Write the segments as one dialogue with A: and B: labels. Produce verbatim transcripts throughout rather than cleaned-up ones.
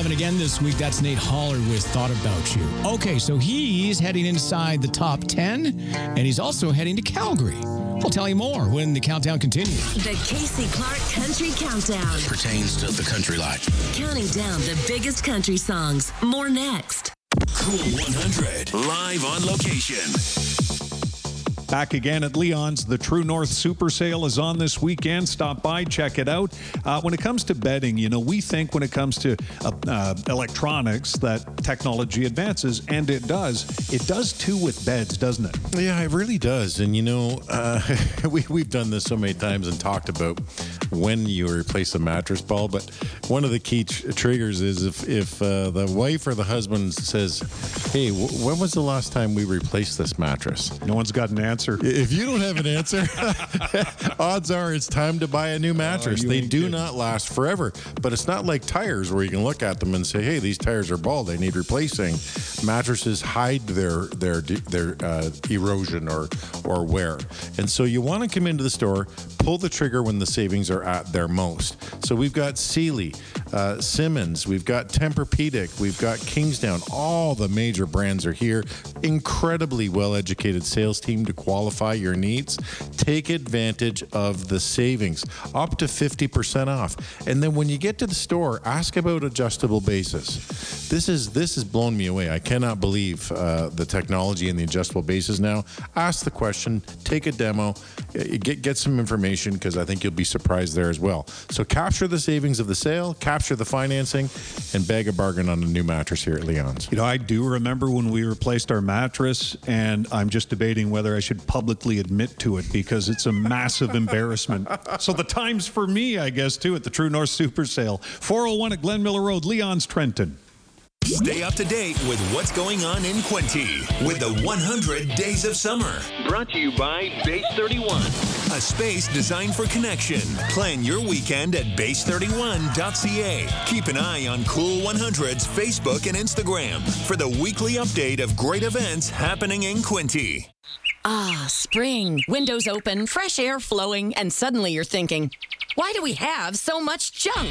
A: eleven again this week. That's Nate Holler with Thought About You. Okay, so he's heading inside the top ten, and he's also heading to Calgary. We'll tell you more when the countdown continues.
B: The Casey Clark Country Countdown.
C: Pertains to the country life.
B: Counting down the biggest country songs. More next.
C: Cool one hundred. Live on location.
D: Back again at Leon's. The True North Super Sale is on this weekend. Stop by, check it out. Uh, when it comes to bedding, you know, we think when it comes to uh, uh, electronics that technology advances, and it does. It does too with beds, doesn't it?
E: Yeah, it really does. And, you know, uh, we, we've done this so many times and talked about when you replace a mattress ball. But one of the key tr- triggers is if, if uh, the wife or the husband says, hey, w- when was the last time we replaced this mattress?
D: No one's got an answer.
E: If you don't have an answer, odds are it's time to buy a new mattress.
D: Oh,
E: they do
D: kidding.
E: not last forever. But it's not like tires where you can look at them and say, hey, these tires are bald, they need replacing. Mattresses hide their their their uh, erosion or, or wear. And so you want to come into the store, pull the trigger when the savings are at their most. So we've got Sealy, uh, Simmons, we've got Tempur-Pedic, we've got Kingsdown. All the major brands are here. Incredibly well-educated sales team to qualify your needs. Take advantage of the savings, up to fifty percent off. And then when you get to the store, ask about adjustable bases. This is this has blown me away. I cannot believe uh, the technology and the adjustable bases now. Ask the question, take a demo, get get some information, because I think you'll be surprised there as well. So capture the savings of the sale, capture the financing, and bag a bargain on a new mattress here at Leon's.
D: You know, I do remember when we replaced our mattress, and I'm just debating whether I should publicly admit to it because it's a massive embarrassment. So the time's for me, I guess, too, at the True North Super Sale. four oh one at Glen Miller Road, Leon's, Trenton.
F: Stay up to date with what's going on in Quinte with the one hundred Days of Summer. Brought to you by Base thirty-one, a space designed for connection. Plan your weekend at base thirty-one dot c a. Keep an eye on Cool one hundred's Facebook and Instagram for the weekly update of great events happening in Quinte.
B: Ah, spring. Windows open, fresh air flowing, and suddenly you're thinking, why do we have so much junk?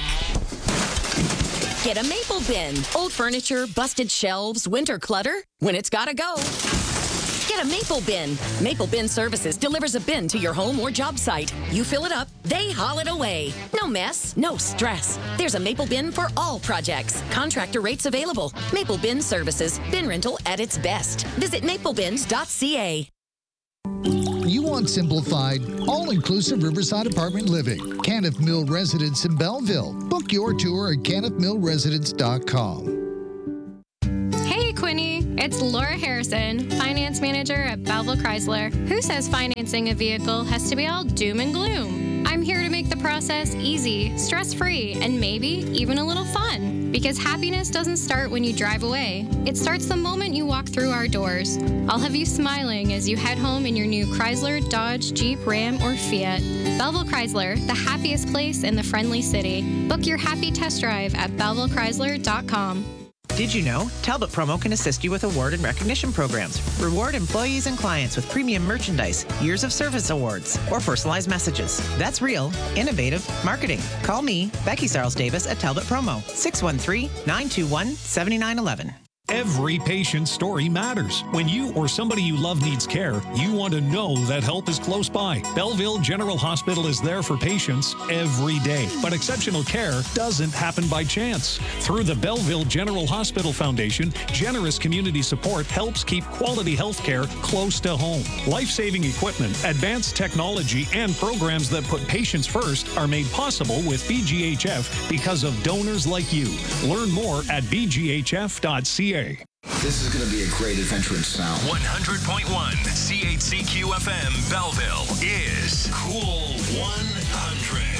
B: Get a Maple Bin. Old furniture, busted shelves, winter clutter. When it's gotta go, get a Maple Bin. Maple Bin Services delivers a bin to your home or job site. You fill it up, they haul it away. No mess, no stress. There's a Maple Bin for all projects. Contractor rates available. Maple Bin Services. Bin rental at its best. Visit maple bins dot c a.
G: You want simplified, all-inclusive Riverside apartment living. Caniff Mill Residence in Belleville. Book your tour at caniff mill residence dot com.
H: Hey, Quinny. It's Laura Harrison, Finance Manager at Belleville Chrysler. Who says financing a vehicle has to be all doom and gloom? I'm here to make the process easy, stress-free, and maybe even a little fun. Because happiness doesn't start when you drive away. It starts the moment you walk through our doors. I'll have you smiling as you head home in your new Chrysler, Dodge, Jeep, Ram, or Fiat. Belleville Chrysler, the happiest place in the friendly city. Book your happy test drive at belleville chrysler dot com.
I: Did you know Talbot Promo can assist you with award and recognition programs, reward employees and clients with premium merchandise, years of service awards, or personalized messages? That's real, innovative marketing. Call me, Becky Sarles Davis at Talbot Promo, six one three, nine two one, seven nine one one.
D: Every patient's story matters. When you or somebody you love needs care, you want to know that help is close by. Belleville General Hospital is there for patients every day. But exceptional care doesn't happen by chance. Through the Belleville General Hospital Foundation, generous community support helps keep quality health care close to home. Life-saving equipment, advanced technology, and programs that put patients first are made possible with B G H F because of donors like you. Learn more at b g h f dot c a.
C: This is going to be a great adventure in sound.
F: one hundred point one C H C Q F M Belleville is Cool one hundred.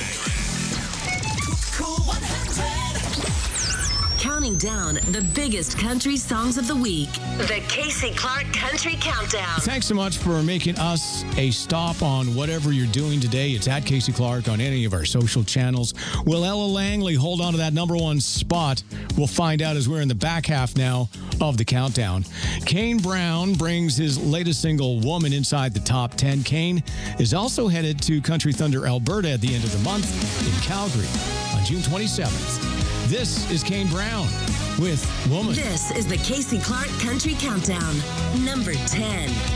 B: Cool one hundred. Counting down the biggest country songs of the week. The Casey Clark Country Countdown.
A: Thanks so much for making us a stop on whatever you're doing today. It's at Casey Clark on any of our social channels. Will Ella Langley hold on to that number one spot? We'll find out as we're in the back half now of the countdown. Kane Brown brings his latest single, Woman, inside the top ten. Kane is also headed to Country Thunder, Alberta at the end of the month in Calgary on June twenty-seventh. This is Kane Brown with Woman.
J: This is the Casey Clark Country Countdown, number ten.